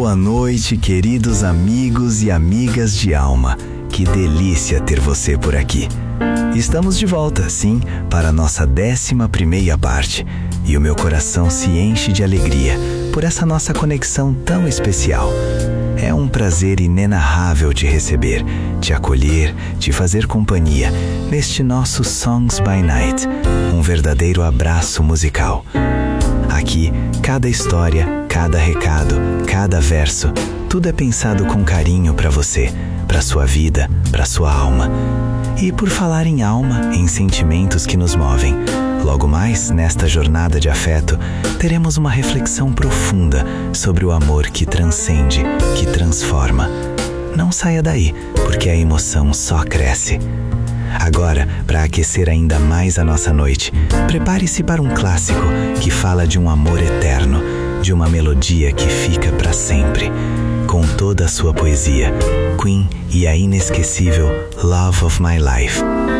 Boa noite, queridos amigos e amigas de alma. Que delícia ter você por aqui. Estamos de volta, sim, para a nossa 11ª parte. E o meu coração se enche de alegria por essa nossa conexão tão especial. É um prazer inenarrável te receber, te acolher, te fazer companhia neste nosso Songs by Night, um verdadeiro abraço musical. Aqui, cada história, cada recado, cada verso, tudo é pensado com carinho para você, para sua vida, para sua alma. E por falar em alma, em sentimentos que nos movem, logo mais, nesta jornada de afeto, teremos uma reflexão profunda sobre o amor que transcende, que transforma. Não saia daí, porque a emoção só cresce. Agora, para aquecer ainda mais a nossa noite, prepare-se para um clássico que fala de um amor eterno, de uma melodia que fica para sempre. Com toda a sua poesia, Queen e a inesquecível Love of My Life.